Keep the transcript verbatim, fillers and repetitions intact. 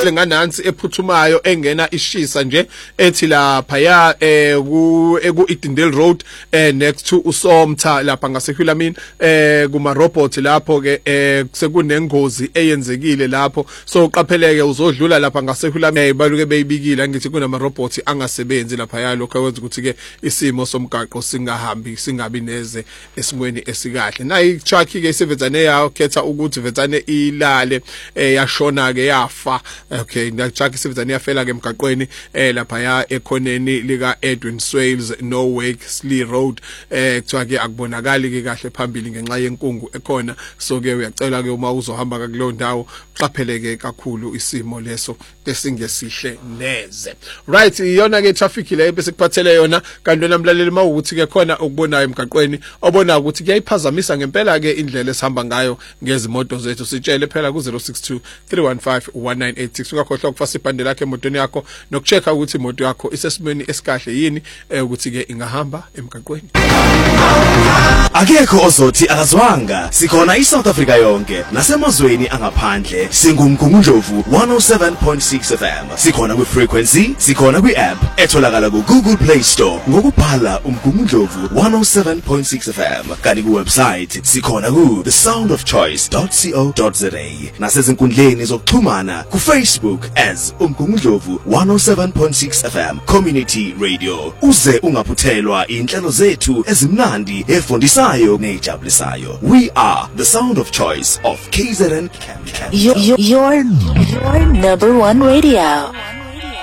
ngicele nganansi ephuthumayo engena ishisa nje ethi lapha ya eh ku eku Edendale Road eh next to uSomtha lapha ngaseHulamini eh kuma robot lapho ke eh sekunengozi eyenzekile lapho so qapheleke uzodlula lapha ngaseHulamini baluke beyibikile ngithi kunama robots angasebenzi lapha ya lokho kwenza ukuthi ke isimo somgaqo singahambi singabi neze esimweni esikahle nayi truck ke isevenzane yayo khetha ukuthi vetsane ilale eh yashona ke yafa okay na truck isevenzane yafela ke emgaqweni eh lapha ya ekhoneni lika Edwin Swales no Wake Slee Road eh kuthiwa ke akubonakali ke kahle phambili ngenxa yenkungu ekhona so ke uyacela ke uma uzohamba kuleyo ndawo qapheleke kakhulu isimo leso esingesihle neze right iyona ke traffic le bese kuphathele yona kanti namlaleli mawukuthi ke khona ukubonayo emgaqweni obona ukuthi kuyayiphazamisa ngempela ke indlela esihamba ngayo ngezimoto zethu sitshele phela ku zero six two three one five one nine eight six ungakhohlwa ukufasa ibhande lakhe emotweni yakho nokuchecka ukuthi imoto yakho isesimweni esikahle yini ukuthi ke ingahamba emgaqweni akekho ozothi akazwanga sikhona iSouth Africa yonke nasemazweni angaphandle singumgungundlovu one oh seven point six F M sikhona ku frequency sikhona ku app etholakala ku Google Play Store ngokubhala umgungundlovu one oh seven point six F M kanti ku website sikhona ku the sound of choice dot co dot za nasezinkundleni zokuxhumana ku Facebook as umgungundlovu one oh seven point six F M community radio uze ungaphuthelwa inhlelo zethu ezimnandi efundisayo nejabulisayo we are the sound of choice of K Z N your, your, your number one radio.